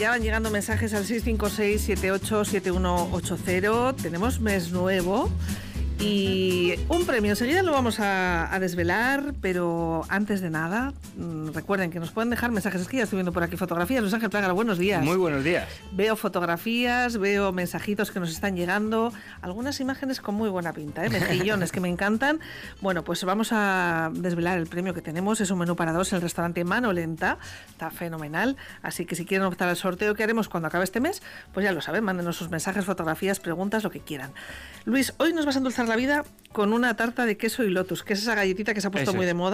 ya van llegando mensajes al 656-787180. Tenemos mes nuevo y un premio. Enseguida lo vamos a desvelar, pero antes de nada, recuerden que nos pueden dejar mensajes. Es que ya estoy viendo por aquí fotografías. Luis Ángel Praga, buenos días. Muy buenos días. Veo fotografías, veo mensajitos que nos están llegando. Algunas imágenes con muy buena pinta, mejillones que me encantan. Bueno, pues vamos a desvelar el premio que tenemos. Es un menú para dos en el restaurante Mano Lenta. Está fenomenal. Así que si quieren optar al sorteo que haremos cuando acabe este mes, pues ya lo saben. Mándenos sus mensajes, fotografías, preguntas, lo que quieran. Luis, hoy nos vas a endulzar la vida con una tarta de queso y lotus, que es esa galletita que se ha puesto muy de moda.